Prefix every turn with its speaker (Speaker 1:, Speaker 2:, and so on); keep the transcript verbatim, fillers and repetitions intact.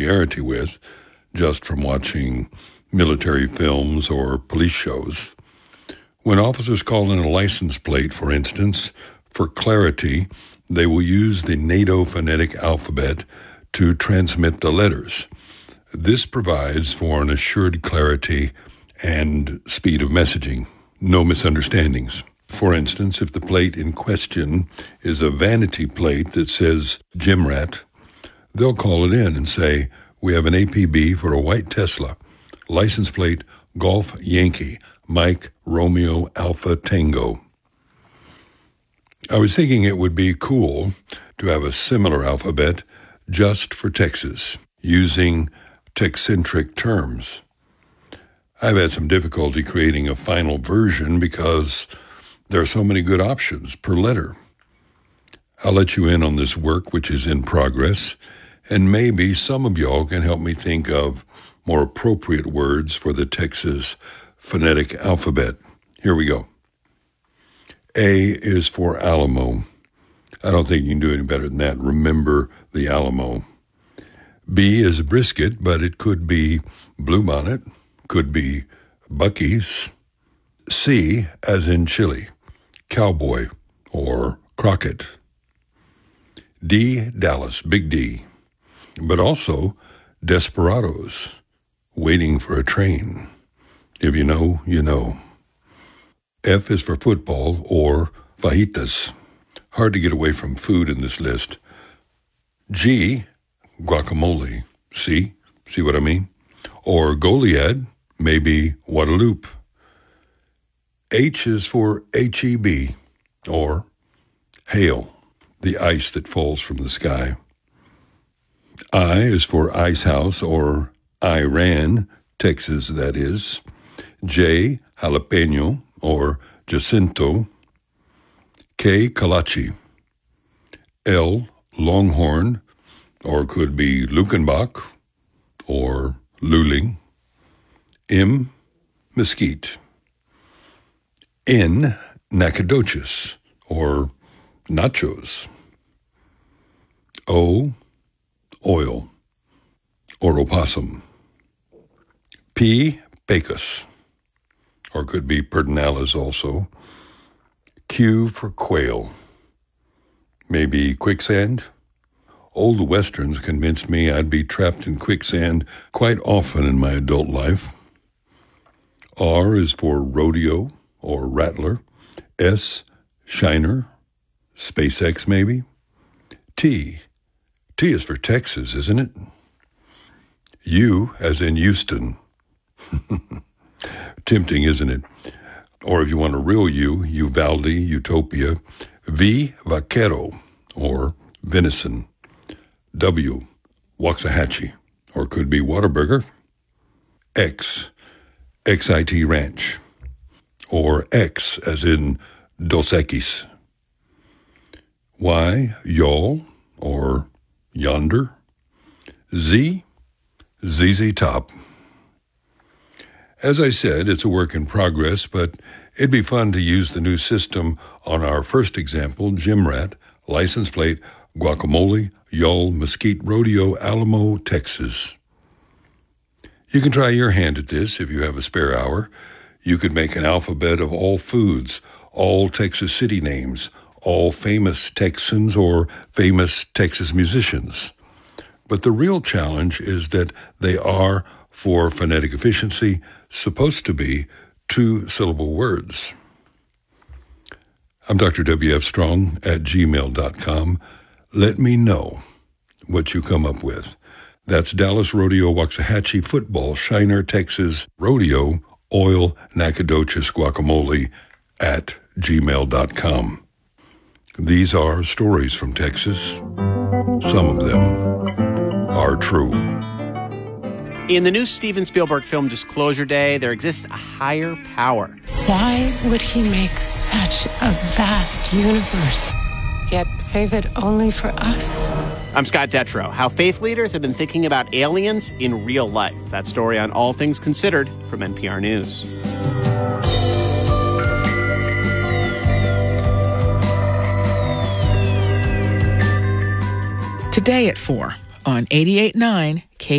Speaker 1: familiarity with just from watching military films or police shows. When officers call in a license plate, for instance, for clarity, they will use the NATO phonetic alphabet to transmit the letters. This provides for an assured clarity and speed of messaging. No misunderstandings. For instance, if the plate in question is a vanity plate that says Gym Rat, they'll call it in and say, "We have an A P B for a white Tesla, license plate Golf Yankee, Mike Romeo Alpha Tango." I was thinking it would be cool to have a similar alphabet just for Texas, using Texcentric terms. I've had some difficulty creating a final version because there are so many good options per letter. I'll let you in on this work, which is in progress, and maybe some of y'all can help me think of more appropriate words for the Texas phonetic alphabet. Here we go. A is for Alamo. I don't think you can do any better than that. Remember the Alamo. B is brisket, but it could be Bluebonnet, could be Buc-ee's. C, as in chili, Cowboy, or Crockett. D, Dallas, Big D, but also Desperados, waiting for a train. If you know, you know. F is for football, or fajitas. Hard to get away from food in this list. G, guacamole. See? See what I mean? Or Goliad, maybe Guadalupe. H is for H E B, or hail, the ice that falls from the sky. I is for Ice House, or Iran, Texas, that is. J, jalapeno, or Jacinto. K, Kalachi. L, Longhorn, or could be Lukenbach, or Luling. M, Mesquite. N, Nacogdoches, or nachos. O, oil, or opossum. P, pecos, or could be pedernales also. Q for quail. Maybe quicksand? Old westerns convinced me I'd be trapped in quicksand quite often in my adult life. R is for rodeo, or rattler. S, shiner, SpaceX maybe. T, T is for Texas, isn't it? U, as in Houston. Tempting, isn't it? Or if you want a real U, Uvalde, Utopia. V, vaquero, or venison. W, Waxahachie, or could be Whataburger. X, X I T Ranch, or X as in Dos Equis. Y, y'all, or yonder. Z, Z Z Top. As I said, it's a work in progress, but it'd be fun to use the new system on our first example, Gym Rat, license plate, guacamole, y'all, Mesquite Rodeo, Alamo, Texas. You can try your hand at this if you have a spare hour. You could make an alphabet of all foods, all Texas city names, all famous Texans or famous Texas musicians. But the real challenge is that they are, for phonetic efficiency, supposed to be two-syllable words. I'm Doctor W F Strong at gmail dot com. Let me know what you come up with. That's Dallas Rodeo Waxahachie Football Shiner Texas Rodeo Oil Nacogdoches Guacamole at gmail dot com. These are stories from Texas. Some of them are true.
Speaker 2: In the new Steven Spielberg film Disclosure Day, there exists a higher power.
Speaker 3: Why would he make such a vast universe, yet save it only for us?
Speaker 2: I'm Scott Detrow. How faith leaders have been thinking about aliens in real life. That story on All Things Considered from N P R News.
Speaker 4: Today at four on eighty-eight point nine K